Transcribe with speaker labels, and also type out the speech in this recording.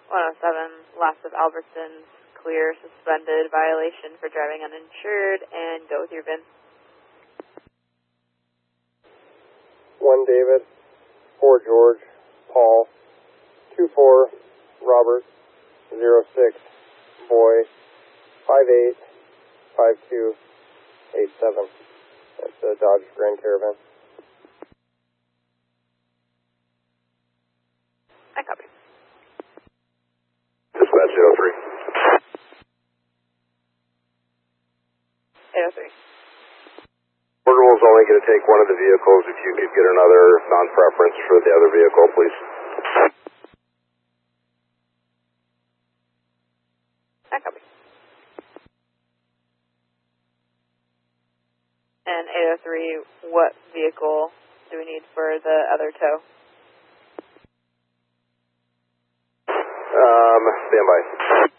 Speaker 1: 107, last of Albertsons, clear, suspended, violation for driving uninsured, and go with your VIN.
Speaker 2: 1 David, 4 George, Paul, 24 Robert, 06 Boy, 58 5287. That's a Dodge Grand Caravan.
Speaker 1: I copy.
Speaker 3: Dispatch 03.
Speaker 1: 803.
Speaker 3: Order was only going to take one of the vehicles. If you could get another non-preference for the other vehicle, please.
Speaker 1: I copy. And 803, what vehicle do we need for the other tow?
Speaker 3: Stand by.